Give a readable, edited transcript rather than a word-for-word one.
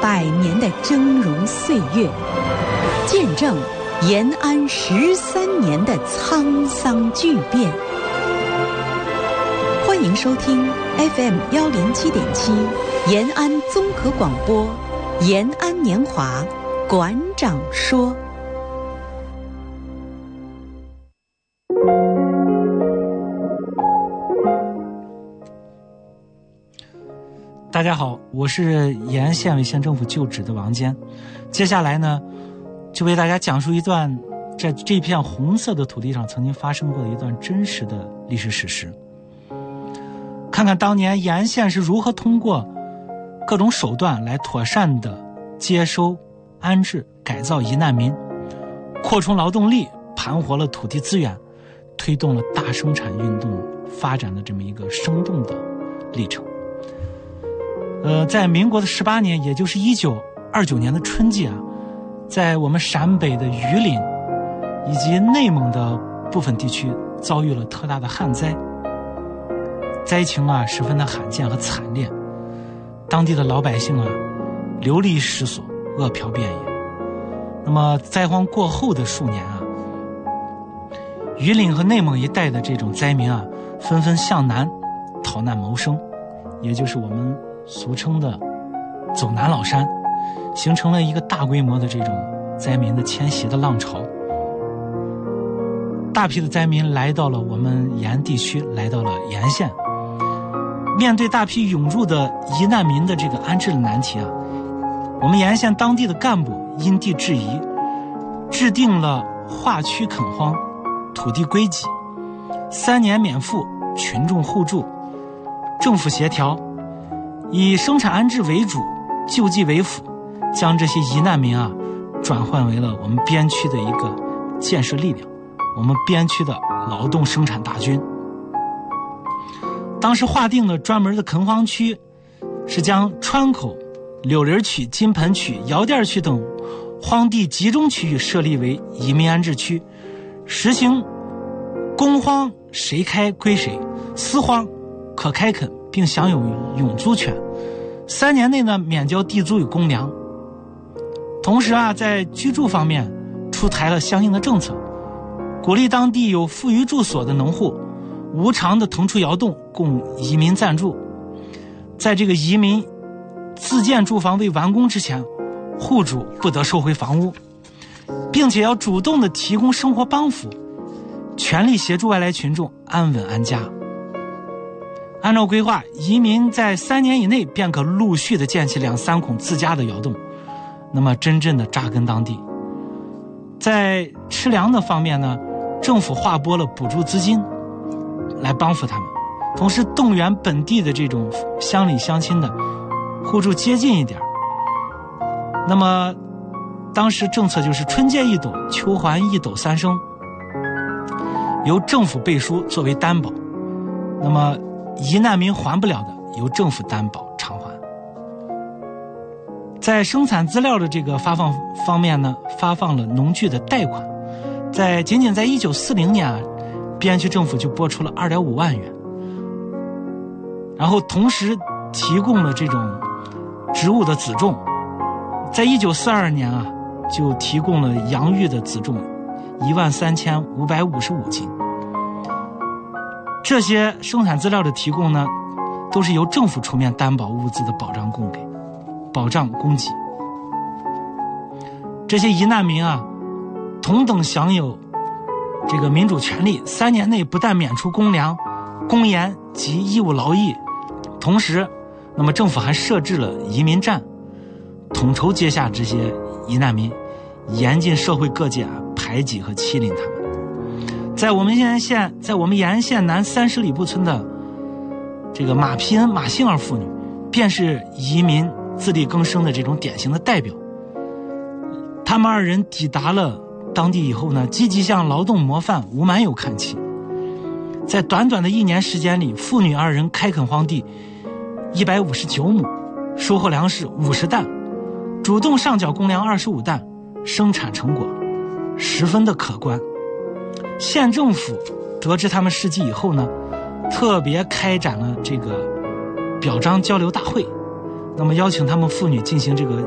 100年的峥嵘岁月，见证延安13年的沧桑巨变。欢迎收听 FM 107.7延安综合广播，延安年华馆长说。 大家好，我是延安县委县政府旧址的王坚。接下来呢，就为大家讲述一段在这片红色的土地上曾经发生过的一段真实的历史史实，看看当年延安县是如何通过各种手段来妥善的接收、安置、改造疑难民，扩充劳动力，盘活了土地资源，推动了大生产运动发展的这么一个生动的历程。在民国的18年，也就是1929年的春季啊，在我们陕北的榆林以及内蒙的部分地区遭遇了特大的旱灾，灾情啊十分的罕见和惨烈，当地的老百姓啊流离失所，饿殍遍野。那么灾荒过后的数年啊，榆林和内蒙一带的这种灾民啊，纷纷向南逃难谋生，也就是我们俗称的走南老山，形成了一个大规模的这种灾民的迁徙的浪潮。大批的灾民来到了我们延安地区，来到了延安县。面对大批涌入的疑难民的这个安置的难题啊，我们延安县当地的干部因地制宜，制定了划区垦荒、土地归给、3年免赋、群众互助、政府协调，以生产安置为主，救济为辅，将这些疑难民啊转换为了我们边区的一个建设力量，我们边区的劳动生产大军。当时划定了专门的垦荒区，是将川口、柳林区、金盆区、窑店区等荒地集中区域设立为移民安置区，实行公荒谁开归谁，私荒可开垦并享有永租权，3年内呢免交地租与公粮。同时啊，在居住方面出台了相应的政策，鼓励当地有富余住所的农户无偿的腾出窑洞供移民暂住。在这个移民自建住房未完工之前，户主不得收回房屋，并且要主动的提供生活帮扶，全力协助外来群众安稳安家。按照规划，移民在3年以内便可陆续的建起2、3孔自家的窑洞，那么真正的扎根当地。在吃粮的方面呢，政府划拨了补助资金来帮扶他们，同时动员本地的这种乡里乡亲的互助接近一点。那么当时政策就是春借1斗，秋还1斗3升，由政府背书作为担保，那么疑难民还不了的，由政府担保偿还。在生产资料的这个发放方面呢，发放了农具的贷款，仅仅在1940年啊，边区政府就拨出了2.5万元，然后同时提供了这种植物的籽种，在1942年啊，就提供了洋芋的籽种13555斤。这些生产资料的提供呢，都是由政府出面担保物资的保障供给。这些疑难民啊，同等享有这个民主权利，3年内不但免除公粮、公盐及义务劳役，同时，那么政府还设置了移民站，统筹接下这些疑难民，严禁社会各界排挤和欺凌他们。在我们延安县南30里布村的这个马皮恩、马杏儿妇女，便是移民自力更生的这种典型的代表。他们2人抵达了当地以后呢，积极向劳动模范吴满友看齐。在短短的1年时间里，父女2人开垦荒地159亩，收获粮食50担，主动上缴公粮25担，生产成果十分的可观。县政府得知他们事迹以后呢，特别开展了这个表彰交流大会，那么邀请他们妇女进行这个